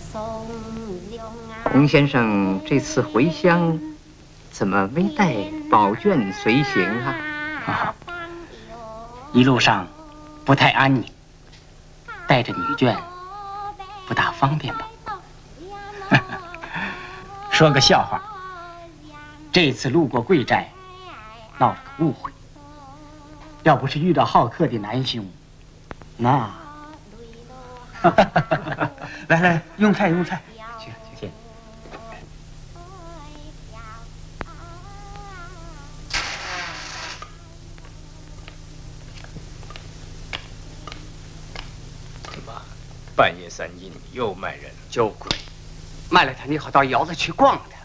洪先生这次回乡，怎么没带宝卷随行啊？ 啊，一路上不太安宁，带着女眷不大方便吧？说个笑话，这次路过贵寨，闹了个误会。要不是遇到好客的南兄，那……来来，用菜用菜，去。 怎么，半夜三更又卖人？ 酒鬼，卖了他，你好到窑子去逛的。